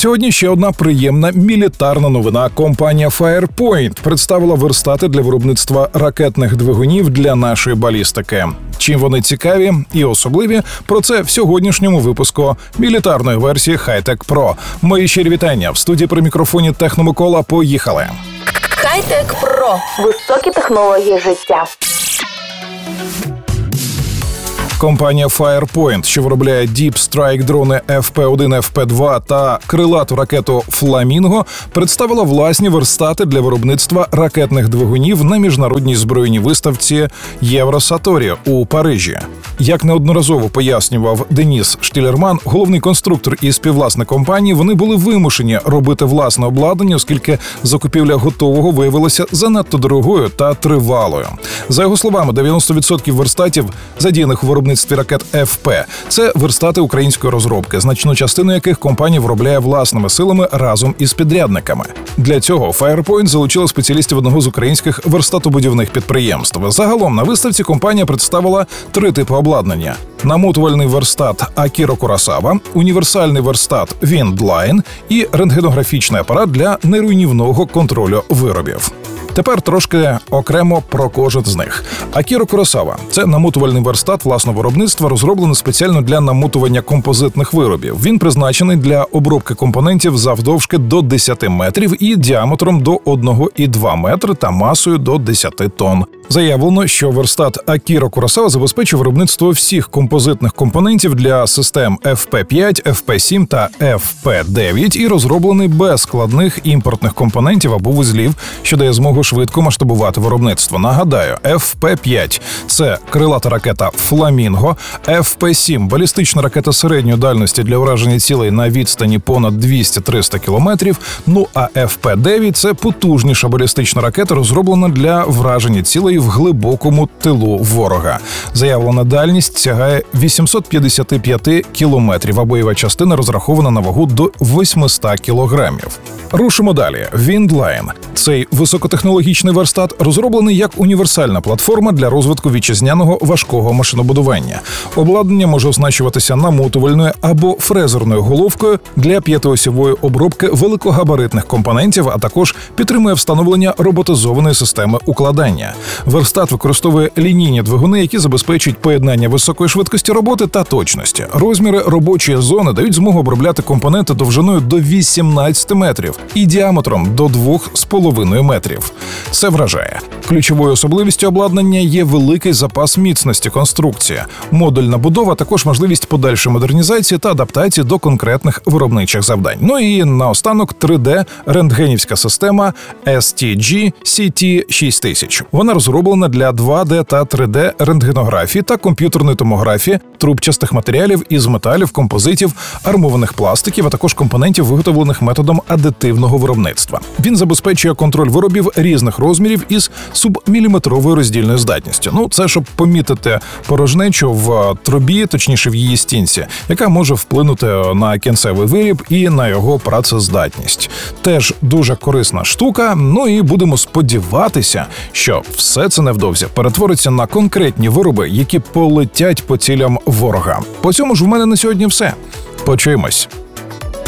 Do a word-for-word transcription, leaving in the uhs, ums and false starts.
Сьогодні ще одна приємна мілітарна новина. Компанія Firepoint представила верстати для виробництва ракетних двигунів для нашої балістики. Чим вони цікаві і особливі, про це в сьогоднішньому випуску мілітарної версії Хай-Тек Про. Мої щирі вітання. В студії при мікрофоні Техномикола. Поїхали! Хай-Тек Про. Високі технології життя. Компанія Firepoint, що виробляє Deep Strike дрони еф пі один, еф пі два та крилату ракету Фламінго, представила власні верстати для виробництва ракетних двигунів на міжнародній збройній виставці Євросаторі у Парижі. Як неодноразово пояснював Деніс Штілерман, головний конструктор і співвласник компанії, вони були вимушені робити власне обладнання, оскільки закупівля готового виявилася занадто дорогою та тривалою. За його словами, дев'яносто відсотків верстатів, задіяних у виробництві ракет еф пі, це верстати української розробки, значну частину яких компанія виробляє власними силами разом із підрядниками. Для цього Firepoint залучила спеціалістів одного з українських верстатобудівних підприємств. Загалом на виставці компанія представила три типи обладнання: намотувальний верстат Акіро Куросава, універсальний верстат Windline і рентгенографічний апарат для неруйнівного контролю виробів. Тепер трошки окремо про кожен з них. Акіро Куросава – це намотувальний верстат власного виробництва, розроблений спеціально для намотування композитних виробів. Він призначений для обробки компонентів завдовжки до десяти метрів і діаметром до одного цілих двох десятих метри та масою до десяти тонн. Заявлено, що верстат Акіро Куросава забезпечує виробництво всіх композитних компонентів для систем еф пі п'ять, еф пі сім та еф пі дев'ять і розроблений без складних імпортних компонентів або вузлів, що дає змогу швидко масштабувати виробництво. Нагадаю, еф пі п'ять – це крилата ракета Фламінго, еф пі сім – балістична ракета середньої дальності для ураження цілей на відстані понад двісті-триста кілометрів, ну а еф пі дев'ять – це потужніша балістична ракета, розроблена для враження цілей в глибокому тилу ворога. Заявлена дальність сягає вісімсот п'ятдесят п'ять кілометрів, а бойова частина розрахована на вагу до восьмисот кілограмів. Рушимо далі. Windline. Цей високотехнологічний верстат розроблений як універсальна платформа для розвитку вітчизняного важкого машинобудування. Обладнання може оснащуватися намотувальною або фрезерною головкою для п'ятиосьової обробки великогабаритних компонентів, а також підтримує встановлення роботизованої системи укладання. Верстат використовує лінійні двигуни, які забезпечують поєднання високої швидкості роботи та точності. Розміри робочої зони дають змогу обробляти компоненти довжиною до вісімнадцяти метрів і діаметром до двох з половиною метрів. Це вражає. Ключовою особливістю обладнання є великий запас міцності конструкції, модульна будова, а також можливість подальшої модернізації та адаптації до конкретних виробничих завдань. Ну і наостанок три де-рентгенівська система ес ті джі сі ті шість тисяч. Вона розроблена для два де та три де-рентгенографії та комп'ютерної томографії трубчастих матеріалів із металів, композитів, армованих пластиків, а також компонентів, виготовлених методом адитивного виробництва. Він забезпечує контроль виробів різних розмірів із субміліметровою роздільною здатністю. Ну, це щоб помітити порожнечу в трубі, точніше в її стінці, яка може вплинути на кінцевий виріб і на його працездатність. Теж дуже корисна штука, ну і будемо сподіватися, що все це невдовзі перетвориться на конкретні вироби, які полетять по цілям ворога. По цьому ж в мене на сьогодні все. Почуємось.